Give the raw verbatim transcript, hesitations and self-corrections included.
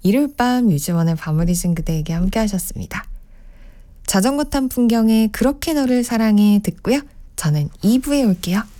일요일 밤 뮤지원의 밤을 잊은 그대에게 함께 하셨습니다. 자전거 탄 풍경에 그렇게 너를 사랑해 듣고요. 저는 이 부에 올게요.